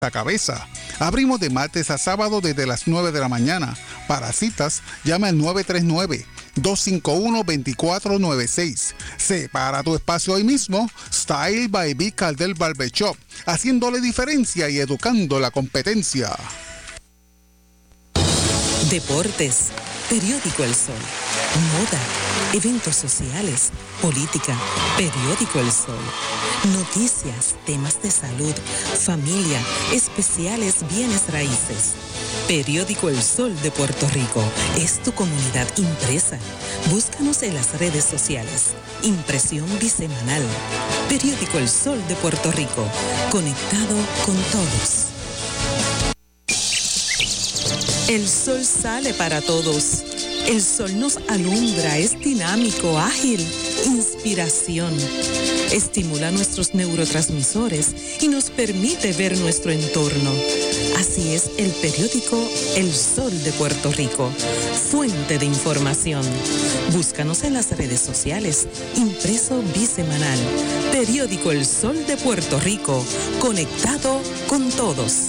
la cabeza. Abrimos de martes a sábado desde las 9 de la mañana. Para citas, llama al 939-251-2496. Separa tu espacio hoy mismo. Style by B. Caldel Barbershop, haciéndole diferencia y educando la competencia. Deportes, periódico El Sol, moda, eventos sociales, política, periódico El Sol, noticias, temas de salud, familia, especiales, bienes raíces. Periódico El Sol de Puerto Rico es tu comunidad impresa. Búscanos en las redes sociales. Impresión bisemanal. Periódico El Sol de Puerto Rico, conectado con todos. El sol sale para todos. El sol nos alumbra, es dinámico, ágil, inspiración. Estimula nuestros neurotransmisores y nos permite ver nuestro entorno. Así es el periódico El Sol de Puerto Rico, fuente de información. Búscanos en las redes sociales, impreso bisemanal. Periódico El Sol de Puerto Rico, conectado con todos.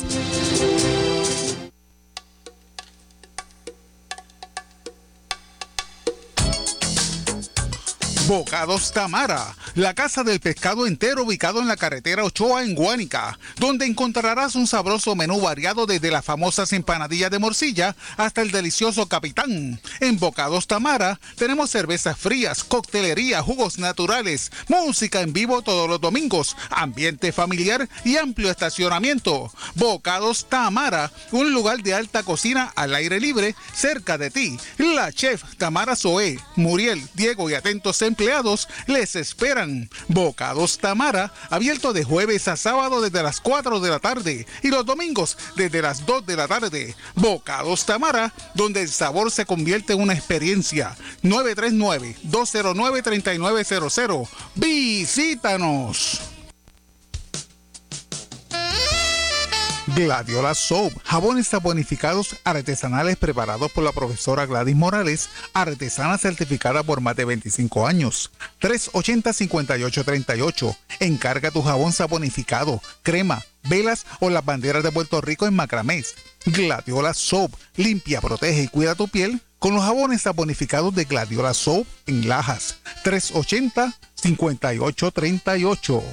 Bocados Tamara, la casa del pescado entero ubicado en la carretera Ochoa en Guánica, donde encontrarás un sabroso menú variado desde las famosas empanadillas de morcilla hasta el delicioso capitán. En Bocados Tamara tenemos cervezas frías, coctelería, jugos naturales, música en vivo todos los domingos, ambiente familiar y amplio estacionamiento. Bocados Tamara, un lugar de alta cocina al aire libre cerca de ti. La chef Tamara Zoé, Muriel, Diego y atentos empleados les esperan. Bocados Tamara, abierto de jueves a sábado desde las 4 de la tarde y los domingos desde las 2 de la tarde. Bocados Tamara, donde el sabor se convierte en una experiencia. 939-209-3900. Visítanos. Gladiola Soap, jabones saponificados artesanales preparados por la profesora Gladys Morales, artesana certificada por más de 25 años. 380-5838. Encarga tu jabón saponificado, crema, velas o las banderas de Puerto Rico en macramés. Gladiola Soap, limpia, protege y cuida tu piel con los jabones saponificados de Gladiola Soap en Lajas. 380-5838.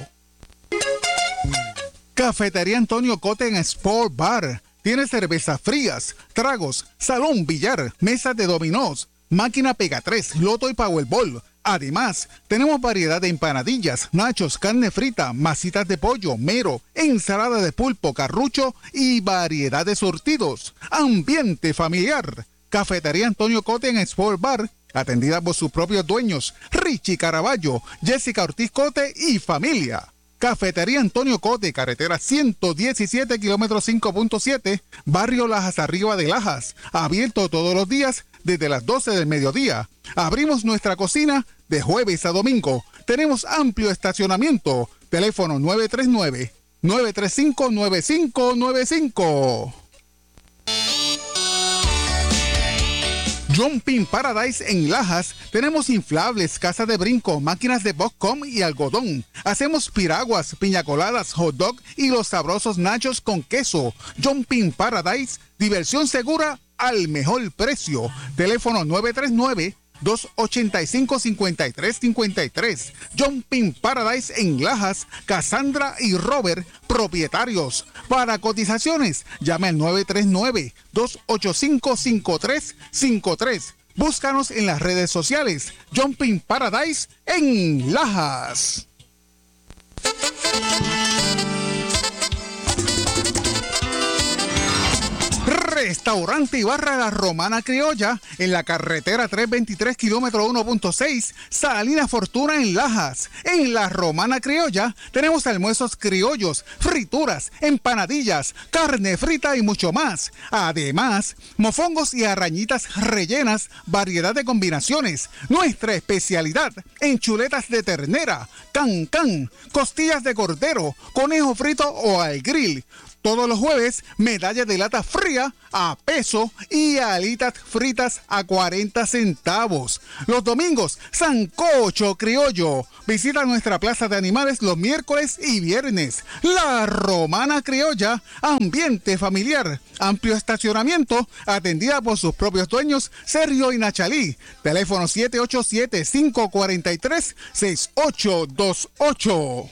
Cafetería Antonio Cote en Sport Bar. Tiene cervezas frías, tragos, salón billar, mesas de dominós, máquina Pega 3, loto y Powerball. Además, tenemos variedad de empanadillas, nachos, carne frita, masitas de pollo, mero, ensalada de pulpo, carrucho y variedad de surtidos. Ambiente familiar. Cafetería Antonio Cote en Sport Bar, atendida por sus propios dueños, Richie Caraballo, Jessica Ortiz Cote y familia. Cafetería Antonio Cote, carretera 117, kilómetro 5.7, barrio Lajas Arriba de Lajas, abierto todos los días desde las 12 del mediodía. Abrimos nuestra cocina de jueves a domingo. Tenemos amplio estacionamiento. Teléfono 939-935-9595. Jumping Paradise en Lajas. Tenemos inflables, casa de brinco, máquinas de boxcom y algodón. Hacemos piraguas, piña coladas, hot dog y los sabrosos nachos con queso. Jumping Paradise, diversión segura al mejor precio. Teléfono 939-285-5353. Jumping Paradise en Lajas. Cassandra y Robert, propietarios. Para cotizaciones, llame al 939-285-5353. Búscanos en las redes sociales. Jumping Paradise en Lajas. Restaurante y barra La Romana Criolla en la carretera 323, kilómetro 1.6, Salinas Fortuna en Lajas. En La Romana Criolla tenemos almuerzos criollos, frituras, empanadillas, carne frita y mucho más. Además, mofongos y arrañitas rellenas, variedad de combinaciones. Nuestra especialidad en chuletas de ternera, can, costillas de cordero, conejo frito o al grill. Todos los jueves, medalla de lata fría a peso y alitas fritas a 40 centavos. Los domingos, sancocho criollo. Visita nuestra plaza de animales los miércoles y viernes. La Romana Criolla, ambiente familiar, amplio estacionamiento, atendida por sus propios dueños, Sergio y Nachalí. Teléfono 787-543-6828.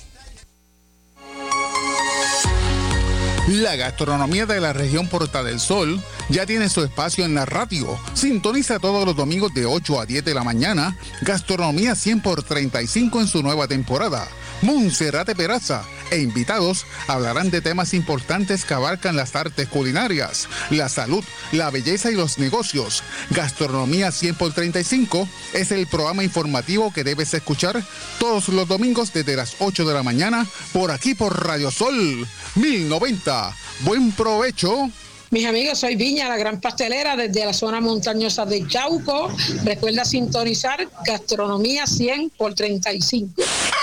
La gastronomía de la región Puerta del Sol ya tiene su espacio en la radio. Sintoniza todos los domingos de 8 a 10 de la mañana. Gastronomía 100 por 35 en su nueva temporada. Monserrate Peraza e invitados hablarán de temas importantes que abarcan las artes culinarias, la salud, la belleza y los negocios. Gastronomía 100 por 35 es el programa informativo que debes escuchar todos los domingos desde las 8 de la mañana por aquí por Radio Sol 1090. Buen provecho. Mis amigos, soy Viña, la gran pastelera desde la zona montañosa de Chauco. Recuerda sintonizar Gastronomía 100 por 35.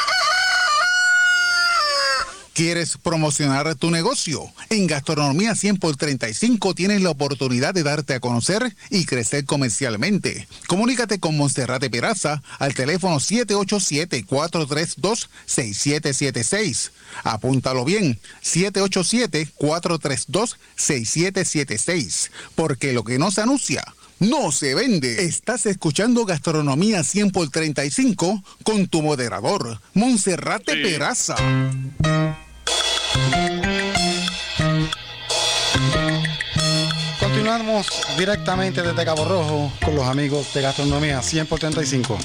¿Quieres promocionar tu negocio? En Gastronomía 100 por 35 tienes la oportunidad de darte a conocer y crecer comercialmente. Comunícate con Monserrate Peraza al teléfono 787-432-6776. Apúntalo bien, 787-432-6776. Porque lo que no se anuncia no se vende. Estás escuchando Gastronomía 100 por 35 con tu moderador, Monserrate Peraza. Continuamos directamente desde Cabo Rojo con los amigos de Gastronomía 100 por 35.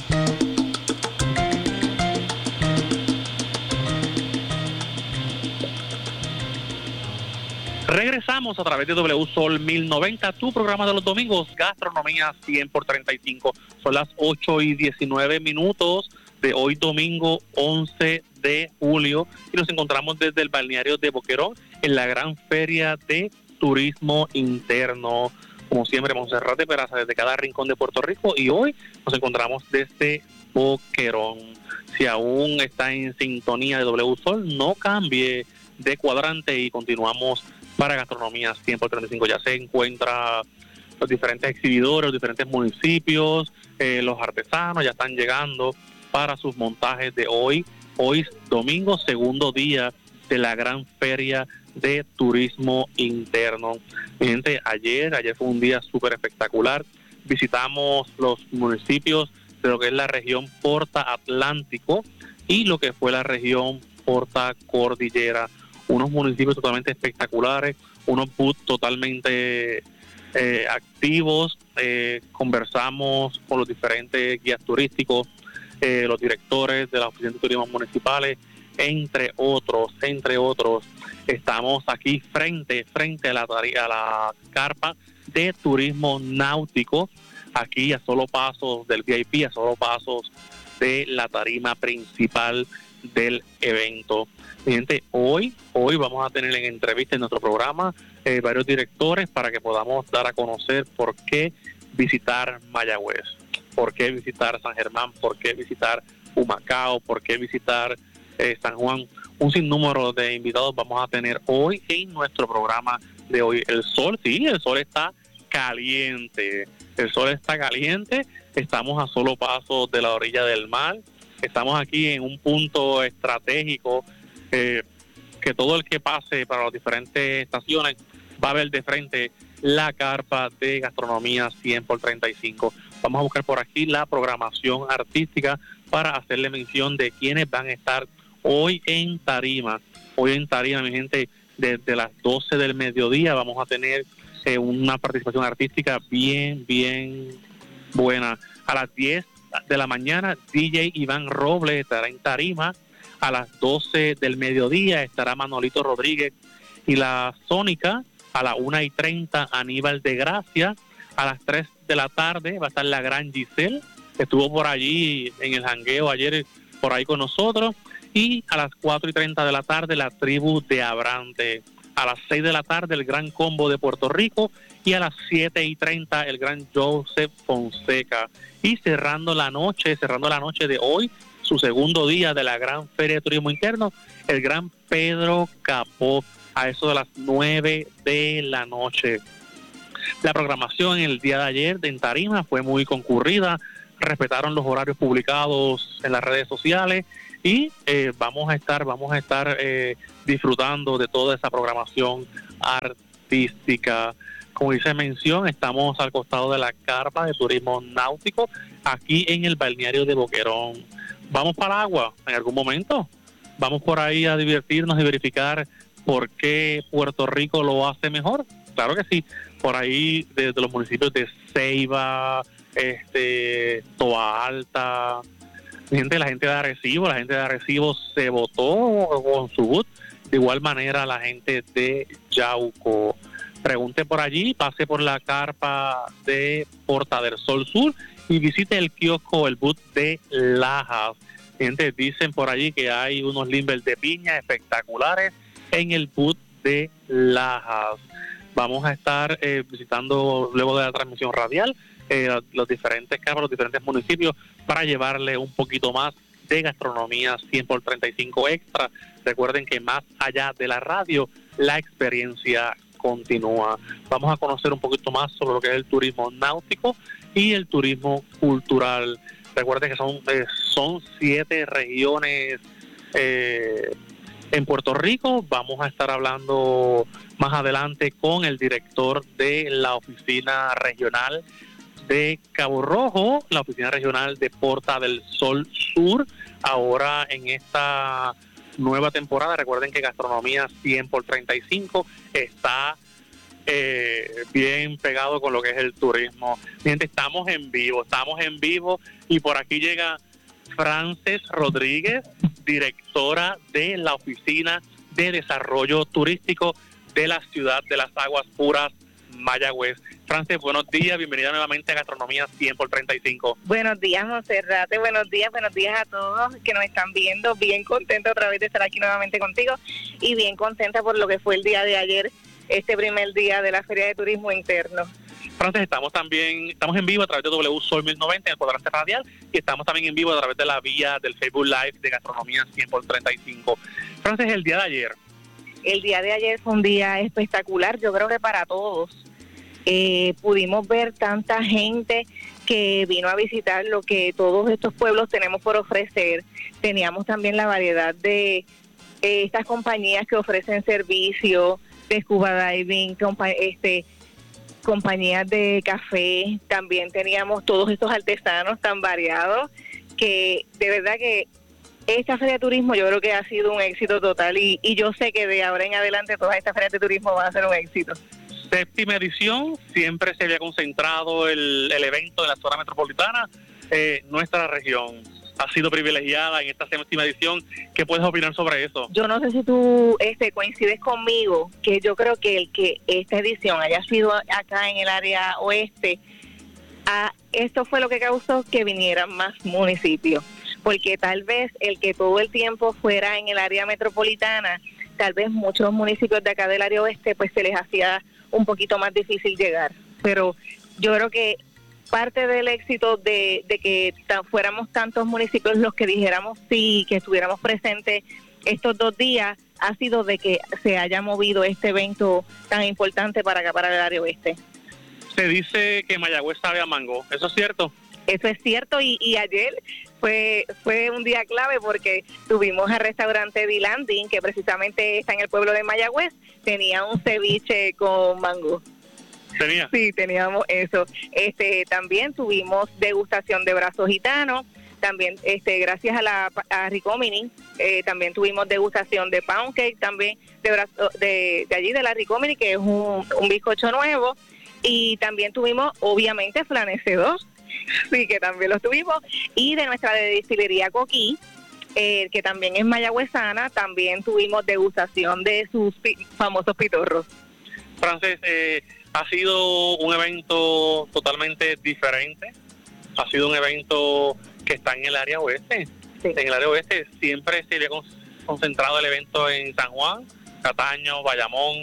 Regresamos a través de W Sol 1090, tu programa de los domingos, Gastronomía 100 por 35. Son las 8:19 de hoy domingo 11 de julio y nos encontramos desde el balneario de Boquerón en la gran feria de turismo interno. Como siempre, Monserrate Peraza desde cada rincón de Puerto Rico y hoy nos encontramos desde Boquerón. Si aún está en sintonía de W Sol, no cambie de cuadrante y continuamos para Gastronomía 100 por 35. Ya se encuentran los diferentes exhibidores, los diferentes municipios, los artesanos ya están llegando para sus montajes de hoy. Hoy domingo, segundo día de la gran feria de turismo interno. Mi gente, ayer fue un día súper espectacular. Visitamos los municipios de lo que es la región Porta Atlántico y lo que fue la región Porta Cordillera. Unos municipios totalmente espectaculares, unos booths totalmente activos. Conversamos con los diferentes guías turísticos, los directores de las oficinas de turismo municipales, entre otros. Estamos aquí frente a la carpa de turismo náutico, aquí a solo pasos del VIP, a solo pasos de la tarima principal del evento. Mi gente, hoy vamos a tener en entrevista en nuestro programa varios directores para que podamos dar a conocer por qué visitar Mayagüez, por qué visitar San Germán, por qué visitar Humacao, por qué visitar San Juan. Un sinnúmero de invitados vamos a tener hoy en nuestro programa de hoy. El sol está caliente. Estamos a solo paso de la orilla del mar. Estamos aquí en un punto estratégico que todo el que pase para las diferentes estaciones va a ver de frente la carpa de Gastronomía 100 por 35. Vamos a buscar por aquí la programación artística para hacerle mención de quienes van a estar hoy en tarima. Hoy en tarima, mi gente, desde las 12 del mediodía vamos a tener una participación artística bien buena. A las 10 de la mañana, DJ Iván Robles estará en tarima. A las 12 del mediodía estará Manolito Rodríguez y la Sónica. A las 1:30, Aníbal de Gracia. A las 3 de la tarde va a estar la gran Giselle, que estuvo por allí en el jangueo ayer por ahí con nosotros. Y a las 4:30 de la tarde, la tribu de Abrante. A las 6 de la tarde, el gran combo de Puerto Rico. Y a las 7:30, el gran Joseph Fonseca. Y cerrando la noche de hoy, su segundo día de la gran Feria de Turismo Interno, el gran Pedro Capó. a eso de las 9 de la noche. La programación el día de ayer en tarima fue muy concurrida, respetaron los horarios publicados en las redes sociales y vamos a estar disfrutando de toda esa programación artística. Como dice mención, estamos al costado de la carpa de turismo náutico aquí en el balneario de Boquerón. ¿Vamos para el agua en algún momento? ¿Vamos por ahí a divertirnos y verificar por qué Puerto Rico lo hace mejor? Claro que sí. Por ahí desde los municipios de Ceiba, Toa Alta, la gente de Arecibo se votó con su voto. De igual manera la gente de Yauco. Pregunte por allí, pase por la carpa de Porta del Sol Sur y visite el kiosco, el booth de Lajas. Gente, dicen por allí que hay unos limbers de piña espectaculares en el booth de Lajas. Vamos a estar visitando luego de la transmisión radial los diferentes carpas, los diferentes municipios para llevarle un poquito más de gastronomía 100 por 35 extra. Recuerden que más allá de la radio, la experiencia continúa. Vamos a conocer un poquito más sobre lo que es el turismo náutico y el turismo cultural. Recuerden que son 7 regiones en Puerto Rico. Vamos a estar hablando más adelante con el director de la oficina regional de Cabo Rojo, la oficina regional de Porta del Sol Sur. Ahora en esta nueva temporada, recuerden que Gastronomía 100 por 35 está bien pegado con lo que es el turismo. Gente, estamos en vivo y por aquí llega Frances Rodríguez, directora de la Oficina de Desarrollo Turístico de la Ciudad de las Aguas Puras, Mayagüez. Frances, buenos días, bienvenida nuevamente a Gastronomía 100 por 35. Buenos días, Monserrate, buenos días a todos que nos están viendo. Bien contenta otra vez de estar aquí nuevamente contigo y bien contenta por lo que fue el día de ayer, este primer día de la Feria de Turismo Interno. Frances, estamos en vivo a través de W Sol 1090 en el cuadrante radial y estamos también en vivo a través de la vía del Facebook Live de Gastronomía 100 por 35. Frances, el día de ayer fue un día espectacular, yo creo que para todos. Pudimos ver tanta gente que vino a visitar lo que todos estos pueblos tenemos por ofrecer. Teníamos también la variedad de estas compañías que ofrecen servicios de scuba diving, compañías de café. También teníamos todos estos artesanos tan variados que de verdad que esta feria de turismo yo creo que ha sido un éxito total y yo sé que de ahora en adelante todas estas ferias de turismo van a ser un éxito. 7ª edición, siempre se había concentrado el evento en la zona metropolitana. Nuestra región ha sido privilegiada en esta 7ª edición. ¿Qué puedes opinar sobre eso? Yo no sé si tú coincides conmigo, que yo creo que el que esta edición haya sido acá en el área oeste, esto fue lo que causó que vinieran más municipios, porque tal vez el que todo el tiempo fuera en el área metropolitana, tal vez muchos municipios de acá del área oeste pues se les hacía un poquito más difícil llegar, pero yo creo que parte del éxito de que fuéramos tantos municipios los que dijéramos sí, que estuviéramos presentes estos 2 días, ha sido de que se haya movido este evento tan importante para acá, para el área oeste. Se dice que Mayagüez sabe a mango, ¿eso es cierto? Eso es cierto y ayer fue un día clave porque tuvimos al restaurante Dilanding, que precisamente está en el pueblo de Mayagüez, tenía un ceviche con mango. ¿Tenía? Sí, teníamos eso. También tuvimos degustación de brazo gitano, también gracias a Ricomini, también tuvimos degustación de pound cake, también de allí de la Ricomini, que es un bizcocho nuevo, y también tuvimos obviamente flanecedor. Sí, que también los tuvimos, y de nuestra destilería Coquí, que también es mayagüezana, también tuvimos degustación de sus famosos pitorros. Frances, ha sido un evento totalmente diferente, ha sido un evento que está en el área oeste. Sí. En el área oeste siempre se había concentrado el evento en San Juan, Cataño, Bayamón.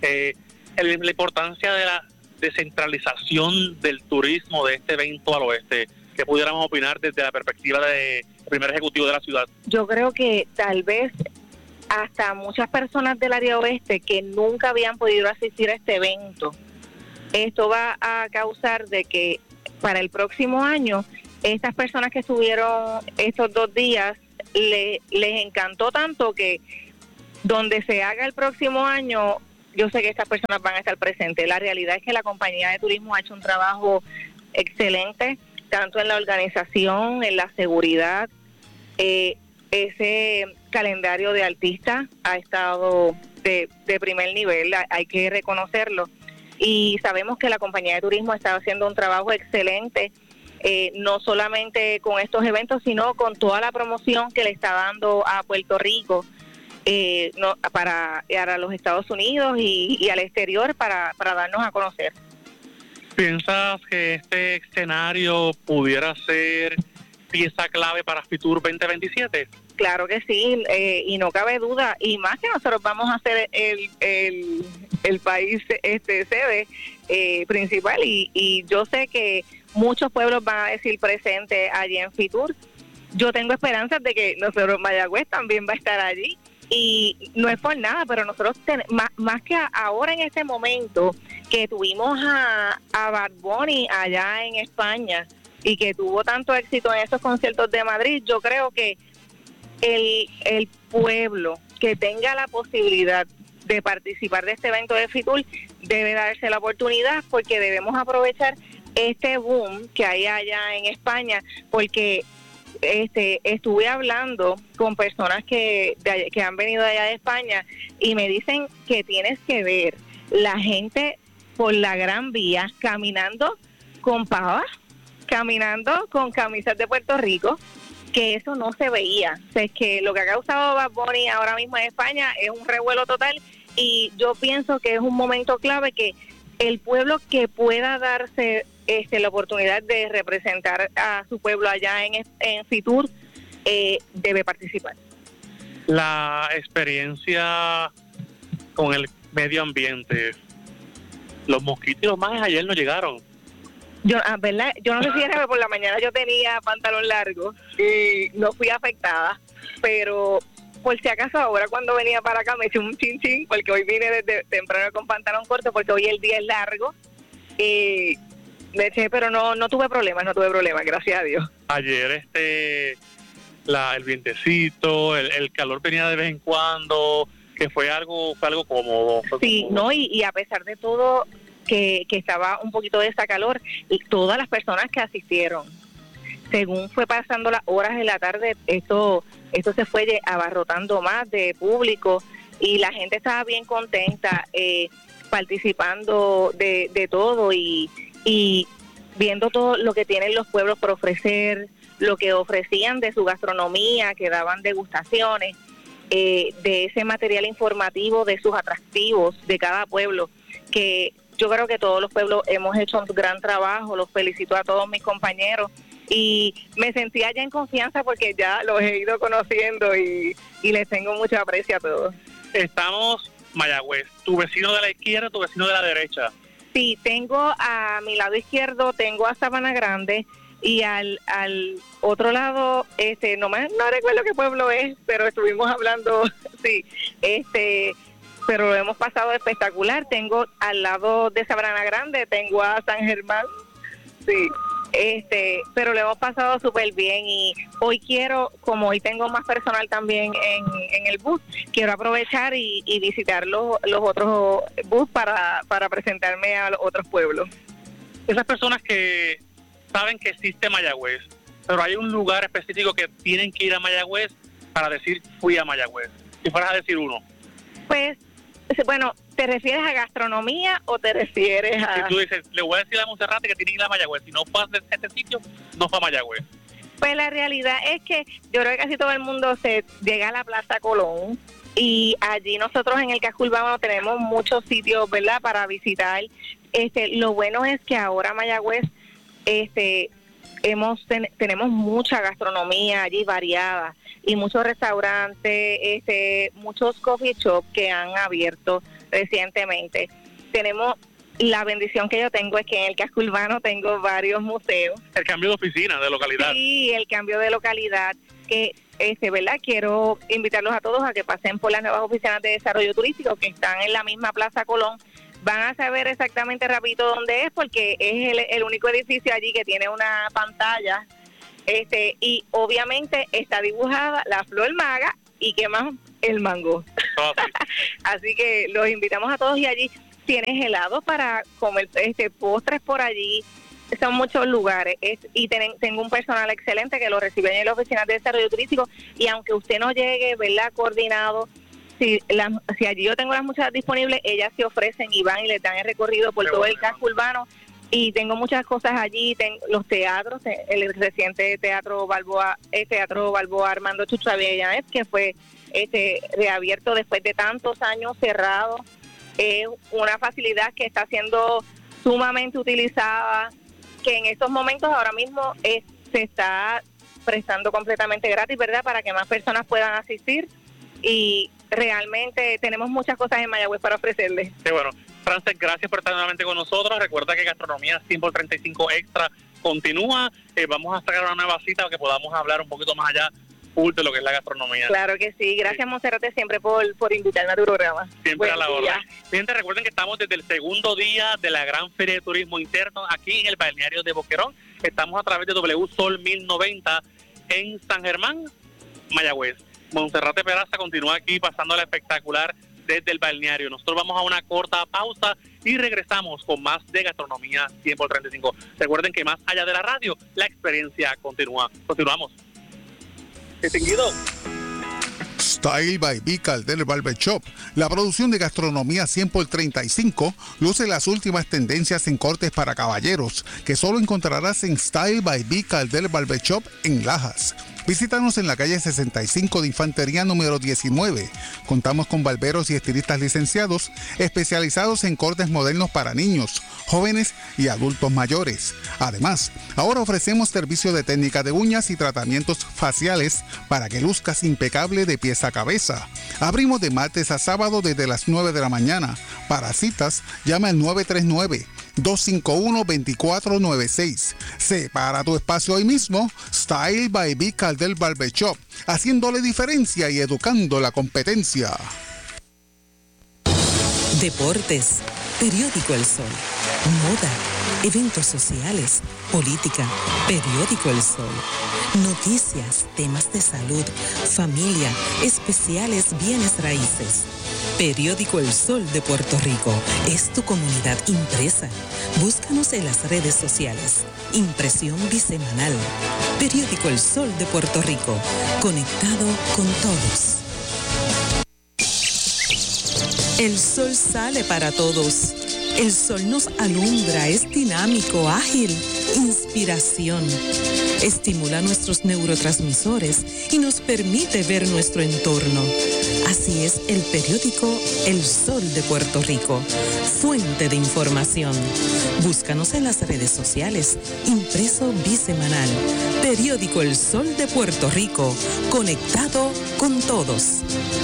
La importancia de la descentralización del turismo de este evento al oeste, ¿qué pudiéramos opinar desde la perspectiva del primer ejecutivo de la ciudad? Yo creo que tal vez hasta muchas personas del área oeste que nunca habían podido asistir a este evento. Esto va a causar de que para el próximo año, estas personas que estuvieron estos 2 días, les encantó tanto que donde se haga el próximo año, yo sé que estas personas van a estar presentes. La realidad es que la compañía de turismo ha hecho un trabajo excelente, tanto en la organización, en la seguridad. Ese calendario de artistas ha estado de primer nivel, hay que reconocerlo. Y sabemos que la compañía de turismo está haciendo un trabajo excelente, no solamente con estos eventos, sino con toda la promoción que le está dando a Puerto Rico, para los Estados Unidos y al exterior para darnos a conocer. ¿Piensas que este escenario pudiera ser pieza clave para Fitur 2027? Claro que sí, y no cabe duda, y más que nosotros vamos a ser el país sede principal, y yo sé que muchos pueblos van a decir presente allí en Fitur. Yo tengo esperanzas de que nosotros, Mayagüez también va a estar allí, y no es por nada, pero nosotros más que ahora en este momento que tuvimos a Bad Bunny allá en España y que tuvo tanto éxito en esos conciertos de Madrid, yo creo que el pueblo que tenga la posibilidad de participar de este evento de Fitur debe darse la oportunidad, porque debemos aprovechar este boom que hay allá en España, porque estuve hablando con personas que han venido allá de España y me dicen que tienes que ver la gente por la Gran Vía caminando con pavas, caminando con camisas de Puerto Rico, que eso no se veía. O sea, es que lo que ha causado Bad Bunny ahora mismo en España es un revuelo total, y yo pienso que es un momento clave que el pueblo que pueda darse la oportunidad de representar a su pueblo allá en Fitur debe participar. La experiencia con el medio ambiente, los mosquitos y los majes ayer no llegaron. ¿Verdad? Yo no sé si era por la mañana yo tenía pantalón largo y no fui afectada, pero por si acaso ahora cuando venía para acá me eché un chin, porque hoy vine desde temprano con pantalón corto porque hoy el día es largo, y me eché, pero no tuve problemas, gracias a Dios. Ayer el vientecito, el calor venía de vez en cuando, que fue algo cómodo. Sí, no, y a pesar de todo que estaba un poquito de esa calor, y todas las personas que asistieron, según fue pasando las horas de la tarde, esto se fue abarrotando más de público, y la gente estaba bien contenta, participando de todo, y viendo todo lo que tienen los pueblos por ofrecer, lo que ofrecían de su gastronomía, que daban degustaciones, de ese material informativo, de sus atractivos de cada pueblo, que yo creo que todos los pueblos hemos hecho un gran trabajo. Los felicito a todos mis compañeros, y me sentía ya en confianza porque ya los he ido conociendo y les tengo mucho aprecio a todos. Estamos Mayagüez, tu vecino de la izquierda, tu vecino de la derecha. Sí, tengo a mi lado izquierdo, tengo a Sabana Grande, y al otro lado, no recuerdo qué pueblo es, pero estuvimos hablando, sí, pero lo hemos pasado espectacular. Tengo al lado de Sabana Grande, tengo a San Germán, sí, pero lo hemos pasado súper bien, y hoy como hoy tengo más personal también en el bus, quiero aprovechar y visitar los otros bus para presentarme a los otros pueblos. Esas personas que saben que existe Mayagüez, pero hay un lugar específico que tienen que ir a Mayagüez para decir fui a Mayagüez, si fueras a decir uno. Pues, bueno, ¿te refieres a gastronomía o te refieres a...? Si tú dices, le voy a decir a Monserrate que tiene que ir a Mayagüez, si no fue a este sitio, no fue a Mayagüez. Pues la realidad es que yo creo que casi todo el mundo se llega a la Plaza Colón, y allí nosotros en el casco urbano tenemos muchos sitios, ¿verdad?, para visitar. Lo bueno es que ahora Mayagüez tenemos mucha gastronomía allí variada, y muchos restaurantes, muchos coffee shops que han abierto recientemente. Tenemos la bendición que yo tengo es que en el casco urbano tengo varios museos. El cambio de oficina, de localidad. Sí, el cambio de localidad, que ¿verdad? Quiero invitarlos a todos a que pasen por las nuevas oficinas de desarrollo turístico que están en la misma Plaza Colón. Van a saber exactamente rapidito dónde es, porque es el único edificio allí que tiene una pantalla, y obviamente está dibujada la flor maga y qué más, el mango. Oh, sí. Así que los invitamos a todos, y allí tienes helados para comer, postres por allí. Son muchos lugares, y tengo un personal excelente que lo recibe en las oficinas de desarrollo turístico, y aunque usted no llegue, ¿verdad?, coordinado, si allí yo tengo las muchachas disponibles, ellas se ofrecen y van y les dan el recorrido por todo el casco urbano, y tengo muchas cosas allí, los teatros, el reciente Teatro Balboa Armando Chucho Avellanet, que fue reabierto después de tantos años cerrado. Es una facilidad que está siendo sumamente utilizada, que en estos momentos ahora mismo se está prestando completamente gratis, ¿verdad?, para que más personas puedan asistir, y realmente tenemos muchas cosas en Mayagüez para ofrecerles. Sí, bueno, Frances, gracias por estar nuevamente con nosotros. Recuerda que Gastronomía 100 por 35 Extra continúa. Vamos a sacar una nueva cita para que podamos hablar un poquito más allá de lo que es la gastronomía. Claro que sí. Gracias, sí. Monserrate, siempre por invitarme a tu programa. Siempre a la hora. Gente, recuerden que estamos desde el segundo día de la Gran Feria de Turismo Interno aquí en el balneario de Boquerón. Estamos a través de W Sol 1090 en San Germán, Mayagüez. Monserrate Peraza continúa aquí pasando la espectacular desde el balneario. Nosotros vamos a una corta pausa y regresamos con más de Gastronomía 100 por 35. Recuerden que más allá de la radio, la experiencia continúa. Continuamos. Distinguido. Style by B. Caldel Barber Shop. La producción de Gastronomía 100 por 35 luce las últimas tendencias en cortes para caballeros, que solo encontrarás en Style by B. Caldel Barber Shop en Lajas. Visítanos en la calle 65 de Infantería número 19. Contamos con barberos y estilistas licenciados especializados en cortes modernos para niños, jóvenes y adultos mayores. Además, ahora ofrecemos servicio de técnica de uñas y tratamientos faciales para que luzcas impecable de pies a cabeza. Abrimos de martes a sábado desde las 9 de la mañana. Para citas, llama al 939-251-2496. Separa tu espacio hoy mismo. Style by B. Caldel Barber Shop, haciéndole diferencia y educando la competencia. Deportes, periódico El Sol. Moda, eventos sociales, política, periódico El Sol. Noticias, temas de salud, familia, especiales, bienes raíces. Periódico El Sol de Puerto Rico es tu comunidad impresa. Búscanos en las redes sociales. Impresión bisemanal. Periódico El Sol de Puerto Rico. Conectado con todos. El sol sale para todos. El sol nos alumbra, es dinámico, ágil, inspiración. Estimula nuestros neurotransmisores y nos permite ver nuestro entorno. Así es el periódico El Sol de Puerto Rico, fuente de información. Búscanos en las redes sociales, impreso bisemanal. Periódico El Sol de Puerto Rico, conectado con todos.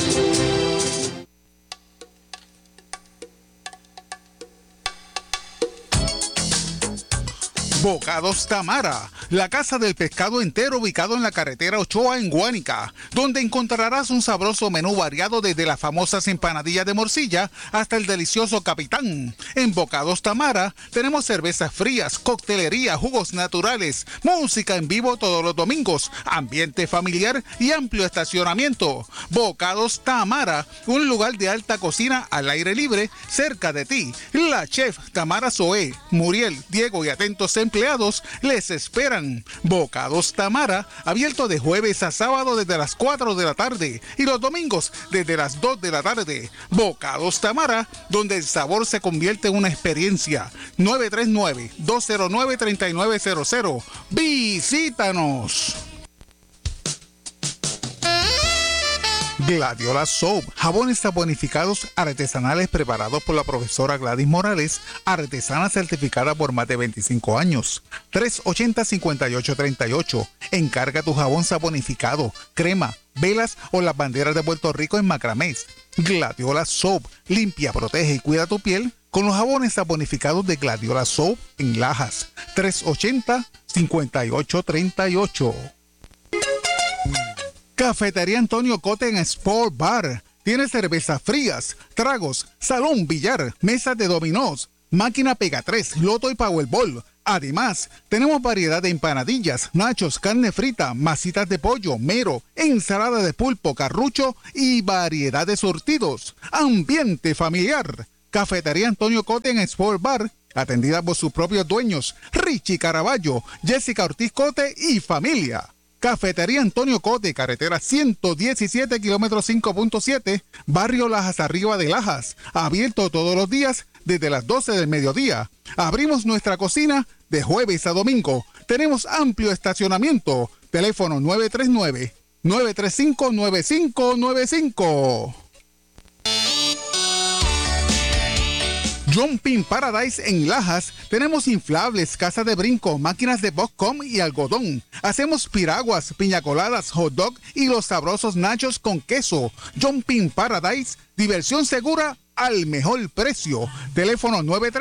Bocados Tamara, la casa del pescado entero ubicado en la carretera Ochoa en Guánica, donde encontrarás un sabroso menú variado desde las famosas empanadillas de morcilla hasta el delicioso capitán. En Bocados Tamara tenemos cervezas frías, coctelería, jugos naturales, música en vivo todos los domingos, ambiente familiar y amplio estacionamiento. Bocados Tamara, un lugar de alta cocina al aire libre cerca de ti. La chef Tamara Zoé, Muriel, Diego y atentos empleados les esperan. Bocados Tamara, abierto de jueves a sábado desde las 4 de la tarde y los domingos desde las 2 de la tarde. Bocados Tamara, donde el sabor se convierte en una experiencia. 939-209-3900. Visítanos. Gladiola Soap, jabones saponificados artesanales preparados por la profesora Gladys Morales, artesana certificada por más de 25 años. 380-5838. Encarga tu jabón saponificado, crema, velas o las banderas de Puerto Rico en macramés. Gladiola Soap, limpia, protege y cuida tu piel con los jabones saponificados de Gladiola Soap en Lajas. 380-5838. Cafetería Antonio Cote en Sport Bar. Tiene cervezas frías, tragos, salón billar, mesas de dominós, máquina Pega 3, loto y Powerball. Además, tenemos variedad de empanadillas, nachos, carne frita, masitas de pollo, mero, ensalada de pulpo, carrucho y variedad de surtidos. Ambiente familiar. Cafetería Antonio Cote en Sport Bar, atendida por sus propios dueños, Richie Caraballo, Jessica Ortiz Cote y familia. Cafetería Antonio Cote, carretera 117, kilómetro 5.7, barrio Lajas Arriba de Lajas, abierto todos los días desde las 12 del mediodía. Abrimos nuestra cocina de jueves a domingo. Tenemos amplio estacionamiento. Teléfono 939-935-9595. Jumping Paradise en Lajas. Tenemos inflables, casas de brinco, máquinas de boxcom y algodón. Hacemos piraguas, piña coladas, hot dog y los sabrosos nachos con queso. Jumping Paradise, diversión segura al mejor precio. Teléfono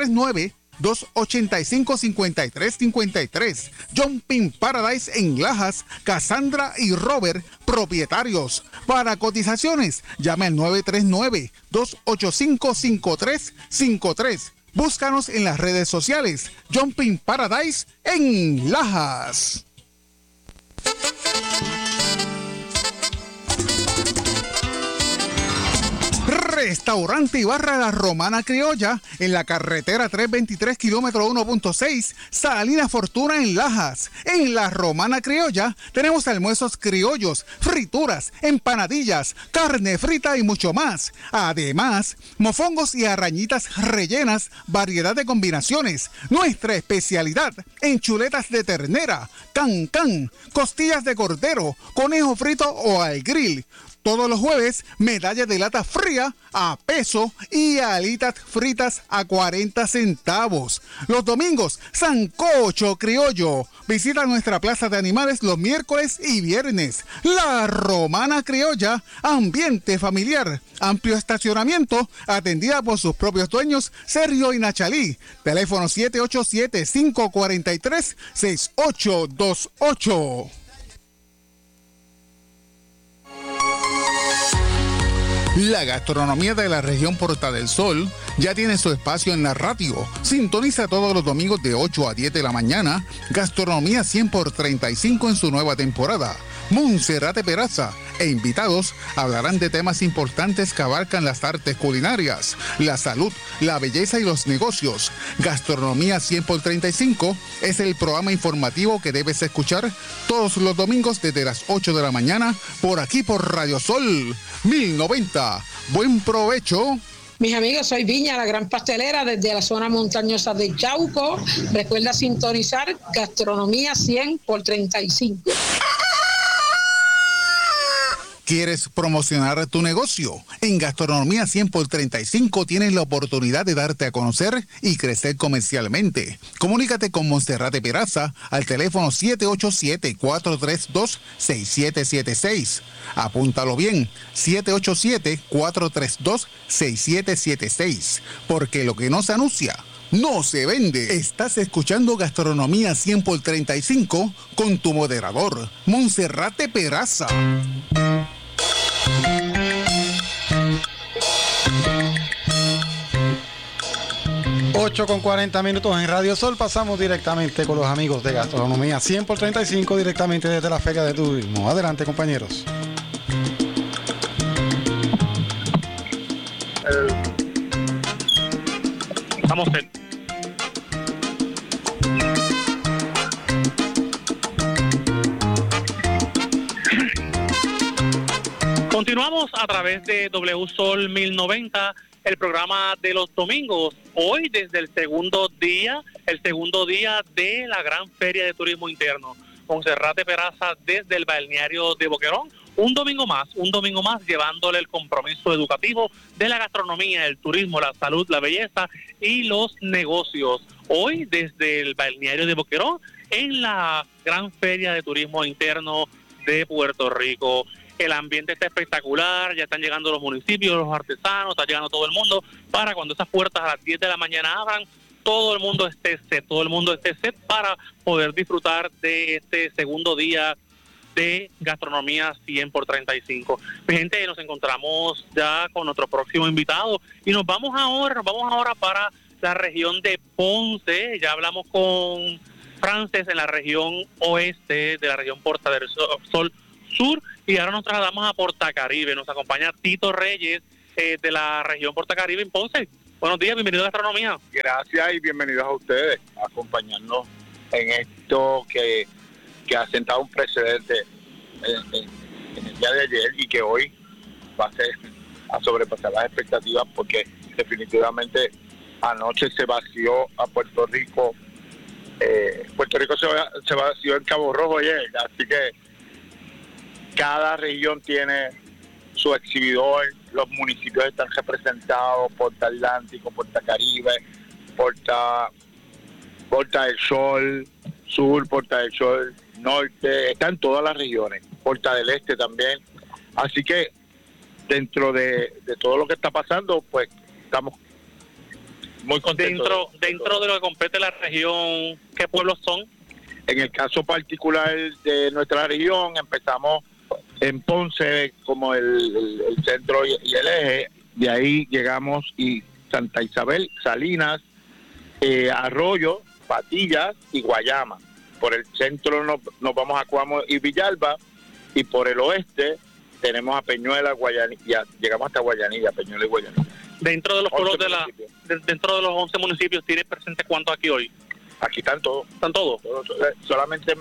939-285-5353. Jumping Paradise en Lajas. Cassandra y Robert, propietarios. Para cotizaciones, llame al 939-285-5353. Búscanos en las redes sociales. Jumping Paradise en Lajas. Restaurante y barra La Romana Criolla en la carretera 323, kilómetro 1.6, Salina Fortuna en Lajas. En La Romana Criolla tenemos almuerzos criollos, frituras, empanadillas, carne frita y mucho más. Además, mofongos y arrañitas rellenas, variedad de combinaciones. Nuestra especialidad en chuletas de ternera, can, costillas de cordero, conejo frito o al grill. Todos los jueves, medalla de lata fría a peso y alitas fritas a 40 centavos. Los domingos, sancocho criollo. Visita nuestra plaza de animales los miércoles y viernes. La Romana Criolla, ambiente familiar, amplio estacionamiento, atendida por sus propios dueños, Sergio y Nachalí. Teléfono 787-543-6828. La gastronomía de la región Porta del Sol ya tiene su espacio en la radio. Sintoniza todos los domingos de 8 a 10 de la mañana. Gastronomía 100 por 35 en su nueva temporada. Monserrate Peraza e invitados hablarán de temas importantes que abarcan las artes culinarias, la salud, la belleza y los negocios. Gastronomía 100 por 35 es el programa informativo que debes escuchar todos los domingos desde las 8 de la mañana por aquí por Radio Sol 1090. Buen provecho. Mis amigos, soy Viña, la gran pastelera desde la zona montañosa de Chauco. Recuerda sintonizar Gastronomía 100 por 35. ¿Quieres promocionar tu negocio? En Gastronomía 100 por 35 tienes la oportunidad de darte a conocer y crecer comercialmente. Comunícate con Monserrate Peraza al teléfono 787-432-6776. Apúntalo bien, 787-432-6776. Porque lo que no se anuncia no se vende. Estás escuchando Gastronomía 100 por 35 con tu moderador, Monserrate Peraza. 8:40 en Radio Sol. Pasamos directamente con los amigos de Gastronomía 100 por 35, directamente desde la Feria de Turismo. Adelante, compañeros. Estamos en... Continuamos a través de W Sol 1090, el programa de los domingos. Hoy desde el segundo día de la Gran Feria de Turismo Interno. Monserrate Peraza desde el balneario de Boquerón. Un domingo más llevándole el compromiso educativo de la gastronomía, el turismo, la salud, la belleza y los negocios. Hoy desde el balneario de Boquerón en la Gran Feria de Turismo Interno de Puerto Rico. El ambiente está espectacular, ya están llegando los municipios, los artesanos, está llegando todo el mundo para cuando esas puertas a las 10 de la mañana abran, todo el mundo esté set para poder disfrutar de este segundo día de Gastronomía 100 por 35. Mi gente, nos encontramos ya con nuestro próximo invitado y nos vamos ahora para la región de Ponce. Ya hablamos con Frances en la región oeste de la región Puerto del Sol Sur y ahora nos trasladamos a Portacaribe. Nos acompaña Tito Reyes de la región Portacaribe en Ponce. Buenos días, bienvenido a Gastronomía. Gracias y bienvenidos a ustedes a acompañarnos en esto que ha sentado un precedente en el día de ayer y que hoy va a sobrepasar las expectativas, porque definitivamente anoche se vació a Puerto Rico. Puerto Rico se vació en Cabo Rojo ayer, así que cada región tiene su exhibidor. Los municipios están representados: Porta Atlántico, Porta Caribe, Porta del Sol Sur, Porta del Sol Norte, están todas las regiones, Porta del Este también. Así que dentro de todo lo que está pasando, pues estamos muy contentos. Dentro de lo que compete la región, ¿qué pueblos son? En el caso particular de nuestra región, empezamos en Ponce como el centro y el eje. De ahí llegamos y Santa Isabel, Salinas, Arroyo, Patillas y Guayama. Por el centro nos vamos a Cuamo y Villalba, y por el oeste tenemos a Peñuela, Guayanilla, llegamos hasta Guayanilla, Peñuela y Guayanilla. Dentro de los pueblos dentro de los 11 municipios, ¿tienes presente cuántos aquí hoy? Aquí están todos. ¿Están todos? Solamente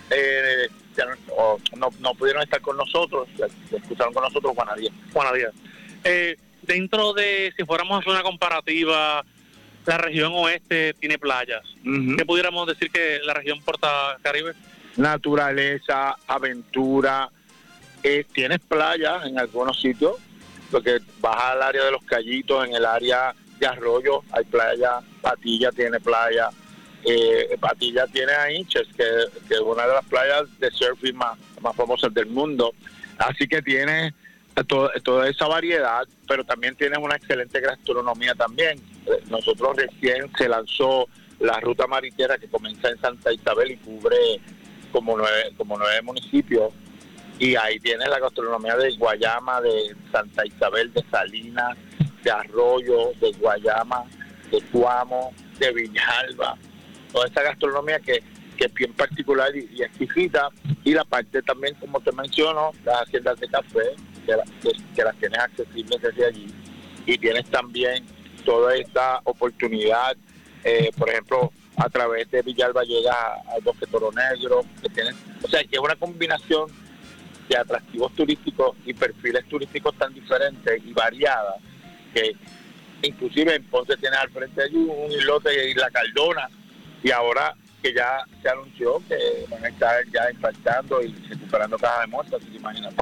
no pudieron estar con nosotros, se escucharon con nosotros Juana Díaz. Dentro de, si fuéramos a hacer una comparativa, la región oeste tiene playas. Uh-huh. ¿Qué pudiéramos decir que la región Portacaribe? Naturaleza, aventura, tienes playas en algunos sitios, porque vas al área de Los Callitos, en el área de Arroyo hay playa, Patilla tiene playa, Patilla tiene a Inches, que es una de las playas de surfing más famosas del mundo. Así que tienes toda esa variedad, pero también tienes una excelente gastronomía también. Nosotros recién se lanzó la ruta maritera que comienza en Santa Isabel y cubre como nueve municipios, y ahí tienes la gastronomía de Guayama, de Santa Isabel, de Salinas, de Arroyo, de Guayama, de Cuamo, de Villalba, toda esa gastronomía que es bien particular y exquisita. Y la parte también, como te menciono, las haciendas de café, que las tienes accesibles desde allí, y tienes también toda esta oportunidad, por ejemplo, a través de Villalba llega al Bosque Toro Negro, o sea, que es una combinación de atractivos turísticos y perfiles turísticos tan diferentes y variadas, que inclusive en Ponce tienes al frente allí un islote de Isla Cardona, y ahora que ya se anunció que van a estar ya impactando y recuperando cajas de muestras, así que imagínate.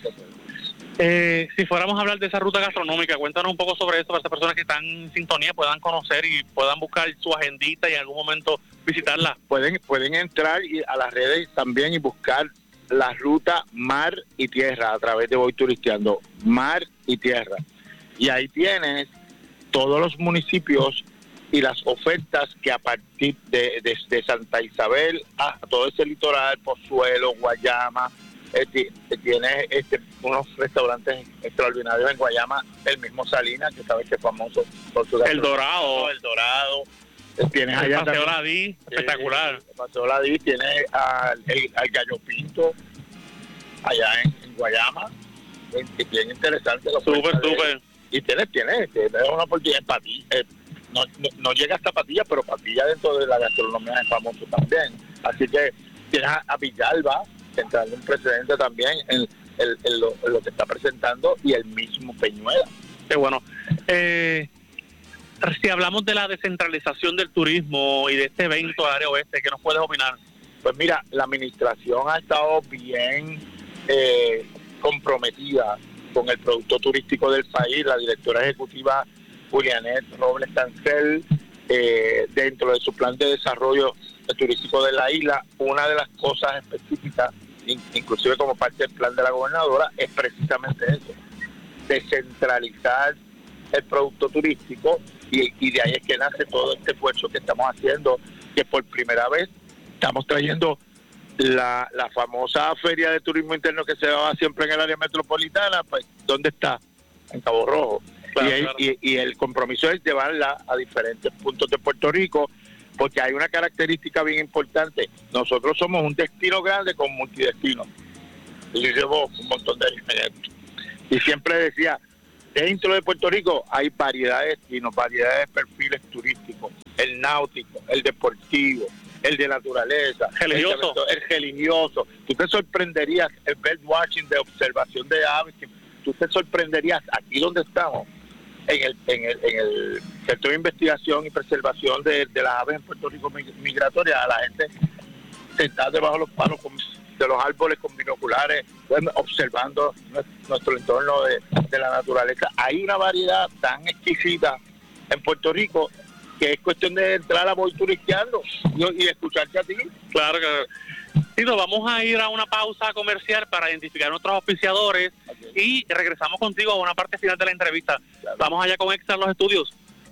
Si fuéramos a hablar de esa ruta gastronómica, cuéntanos un poco sobre eso para esas personas que están en sintonía, puedan conocer y puedan buscar su agendita y en algún momento visitarla. Pueden entrar a las redes también y buscar la ruta Mar y Tierra a través de Voy Turisteando, Mar y Tierra. Y ahí tienes todos los municipios y las ofertas que a partir desde Santa Isabel a todo ese litoral, Pozuelo, Guayama, tienes unos restaurantes extraordinarios en Guayama, el mismo Salinas, que sabes que es famoso por su gastronomía. El Dorado. Tienes el allá Paseo Ladí, espectacular. El Paseo Ladí, tienes al Gallo Pinto allá en Guayama, es bien interesante. Súper. Y tienes una oportunidad en Patilla. No llega hasta Patilla, pero Patilla dentro de la gastronomía es famoso también. Así que tienes a Villalba, entrando un precedente también en lo que está presentando, y el mismo Peñuela. Qué bueno. Si hablamos de la descentralización del turismo y de este evento del área oeste, ¿qué nos puedes opinar? Pues mira, la administración ha estado bien comprometida con el producto turístico del país. La directora ejecutiva Julianet Robles Cancel, dentro de su plan de desarrollo turístico de la isla, una de las cosas específicas, inclusive como parte del plan de la gobernadora, es precisamente eso: descentralizar el producto turístico, y de ahí es que nace todo este esfuerzo que estamos haciendo, que por primera vez estamos trayendo la famosa feria de turismo interno que se daba siempre en el área metropolitana, pues, ¿dónde está? En Cabo Rojo. Claro, y el compromiso es llevarla a diferentes puntos de Puerto Rico, porque hay una característica bien importante. Nosotros somos un destino grande con multidestinos. Y yo llevo un montón de elementos. Y siempre decía, dentro de Puerto Rico hay variedad de destinos, variedad de perfiles turísticos. El náutico, el deportivo, el de naturaleza, el religioso. Tú te sorprenderías, el birdwatching de observación de aves, tú te sorprenderías aquí donde estamos, en el Centro de Investigación y Preservación de las Aves en Puerto Rico Migratorias, a la gente sentada debajo de los palos de los árboles con binoculares, observando nuestro entorno de la naturaleza. Hay una variedad tan exquisita en Puerto Rico que es cuestión de entrar a voy turisteando y escucharte a ti. Claro que Tito, vamos a ir a una pausa comercial para identificar nuestros auspiciadores y regresamos contigo a una parte final de la entrevista. Claro. Vamos allá con Extra en los estudios.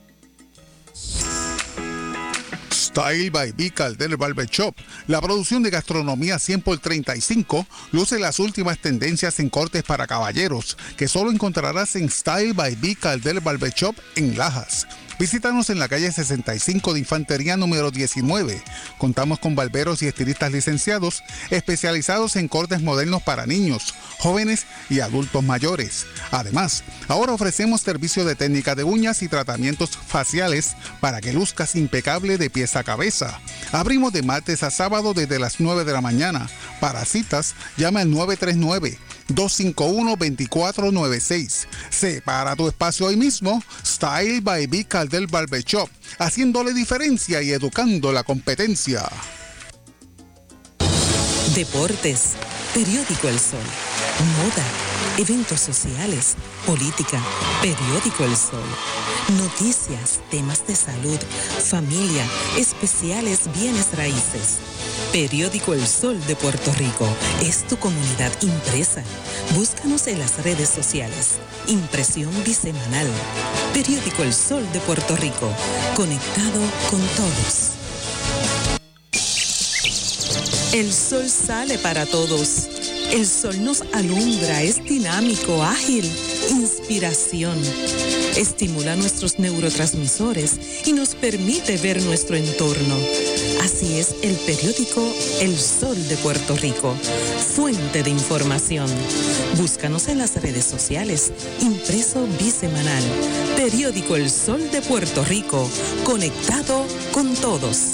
Style by B Caldel Barber Shop. La producción de gastronomía 100x35 luce las últimas tendencias en cortes para caballeros que solo encontrarás en Style by B Caldel Barber Shop en Lajas. Visítanos en la calle 65 de Infantería número 19. Contamos con barberos y estilistas licenciados especializados en cortes modernos para niños, jóvenes y adultos mayores. Además, ahora ofrecemos servicio de técnica de uñas y tratamientos faciales para que luzcas impecable de pies a cabeza. Abrimos de martes a sábado desde las 9 de la mañana. Para citas, llama al 939-251-2496. Separa tu espacio hoy mismo. Style by B Caldel Barber Shop, haciéndole diferencia y educando la competencia. Deportes, periódico El Sol, moda, eventos sociales, política, periódico El Sol, noticias, temas de salud, familia, especiales, bienes raíces. Periódico El Sol de Puerto Rico es tu comunidad impresa. Búscanos en las redes sociales. Impresión bisemanal. Periódico El Sol de Puerto Rico. Conectado con todos. El sol sale para todos. El sol nos alumbra, es dinámico, ágil, inspiración. Estimula nuestros neurotransmisores y nos permite ver nuestro entorno. Así es el periódico El Sol de Puerto Rico, fuente de información. Búscanos en las redes sociales, impreso bisemanal. Periódico El Sol de Puerto Rico, conectado con todos.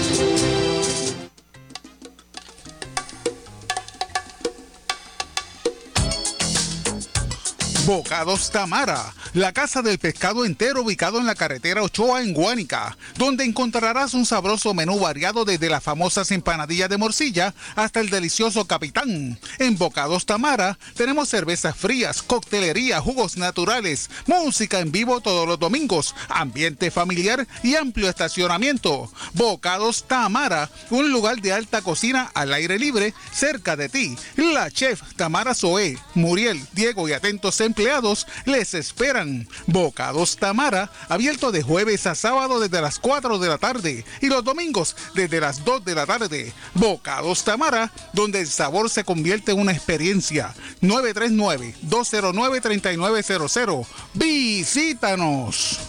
Bocados Tamara, la casa del pescado entero ubicado en la carretera Ochoa en Guánica, donde encontrarás un sabroso menú variado desde las famosas empanadillas de morcilla hasta el delicioso capitán. En Bocados Tamara tenemos cervezas frías, coctelería, jugos naturales, música en vivo todos los domingos, ambiente familiar y amplio estacionamiento. Bocados Tamara, un lugar de alta cocina al aire libre cerca de ti. La chef Tamara Zoé, Muriel, Diego y atentos empleados les esperan. Bocados Tamara, abierto de jueves a sábado desde las 4 de la tarde y los domingos desde las 2 de la tarde. Bocados Tamara, donde el sabor se convierte en una experiencia. 939-209-3900. Visítanos.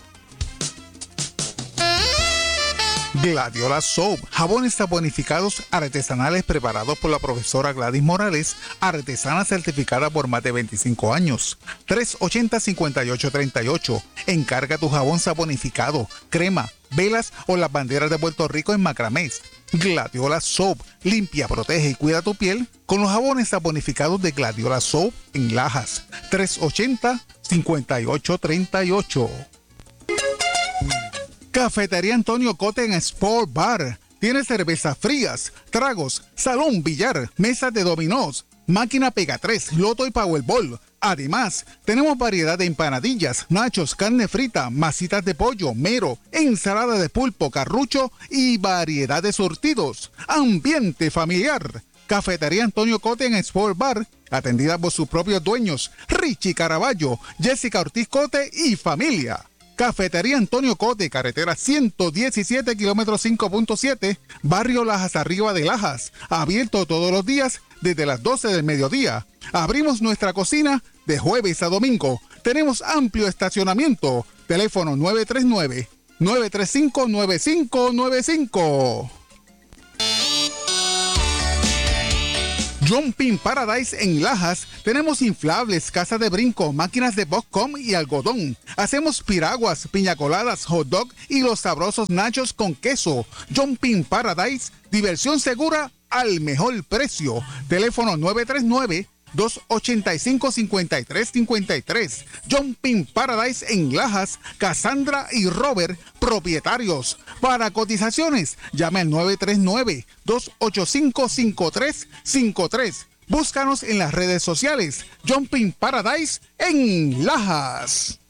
Gladiola Soap, jabones saponificados artesanales preparados por la profesora Gladys Morales, artesana certificada por más de 25 años. 380-5838. Encarga tu jabón saponificado, crema, velas o las banderas de Puerto Rico en macramés. Gladiola Soap, limpia, protege y cuida tu piel con los jabones saponificados de Gladiola Soap en Lajas. 380-5838. Cafetería Antonio Cote en Sport Bar. Tiene cervezas frías, tragos, salón, billar, mesas de dominós, máquina Pega 3, loto y Powerball. Además, tenemos variedad de empanadillas, nachos, carne frita, masitas de pollo, mero, ensalada de pulpo, carrucho y variedad de surtidos. Ambiente familiar. Cafetería Antonio Cote en Sport Bar, atendida por sus propios dueños, Richie Caraballo, Jessica Ortiz Cote y familia. Cafetería Antonio Cote, carretera 117, kilómetro 5.7, barrio Lajas Arriba de Lajas. Abierto todos los días desde las 12 del mediodía. Abrimos nuestra cocina de jueves a domingo. Tenemos amplio estacionamiento. Teléfono 939-935-9595. Jumping Paradise en Lajas. Tenemos inflables, casas de brinco, máquinas de boxcom y algodón. Hacemos piraguas, piña coladas, hot dog y los sabrosos nachos con queso. Jumping Paradise, diversión segura al mejor precio. Teléfono 939-285-5353. Jumping Paradise en Lajas. Cassandra y Robert, propietarios. Para cotizaciones, llame al 939-285-5353. Búscanos en las redes sociales. Jumping Paradise en Lajas.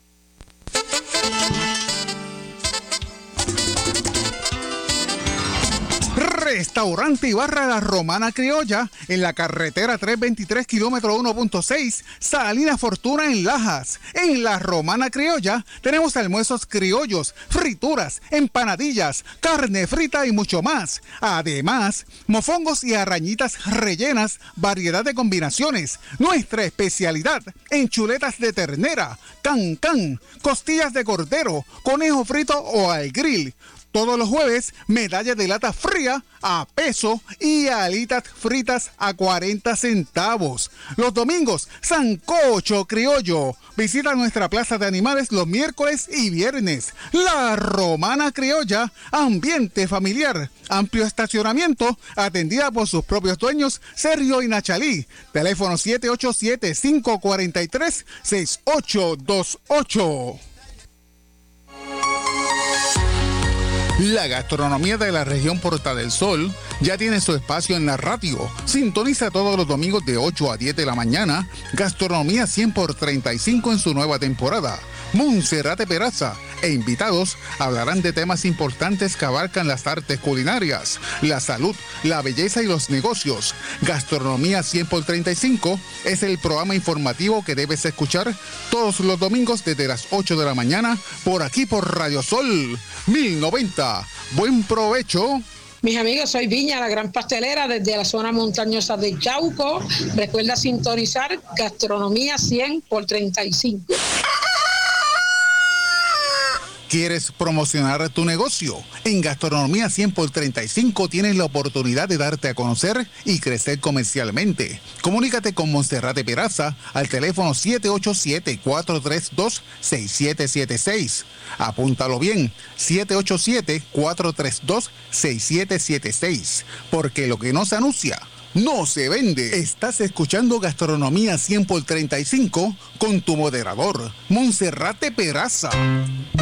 Restaurante y barra La Romana Criolla en la carretera 323, kilómetro 1.6, Salina Fortuna en Lajas. En La Romana Criolla tenemos almuerzos criollos, frituras, empanadillas, carne frita y mucho más. Además, mofongos y arrañitas rellenas, variedad de combinaciones. Nuestra especialidad en chuletas de ternera, can, costillas de cordero, conejo frito o al grill. Todos los jueves, medalla de lata fría a peso y alitas fritas a 40 centavos. Los domingos, sancocho criollo. Visita nuestra plaza de animales los miércoles y viernes. La Romana Criolla, ambiente familiar, amplio estacionamiento, atendida por sus propios dueños, Sergio y Nachalí. Teléfono 787-543-6828. La gastronomía de la región Porta del Sol ya tiene su espacio en la radio. Sintoniza todos los domingos de 8 a 10 de la mañana. Gastronomía 100 por 35 en su nueva temporada. Monserrate Peraza e invitados hablarán de temas importantes que abarcan las artes culinarias, la salud, la belleza y los negocios. Gastronomía 100 por 35 es el programa informativo que debes escuchar todos los domingos desde las 8 de la mañana por aquí por Radio Sol 1090. Buen provecho. Mis amigos, soy Viña, la gran pastelera desde la zona montañosa de Chauco. Recuerda sintonizar Gastronomía 100 por 35. ¿Quieres promocionar tu negocio? En Gastronomía 100 por 35 tienes la oportunidad de darte a conocer y crecer comercialmente. Comunícate con Monserrate Peraza al teléfono 787-432-6776. Apúntalo bien, 787-432-6776. Porque lo que no se anuncia no se vende. Estás escuchando Gastronomía 100 por 35 con tu moderador, Monserrate Peraza.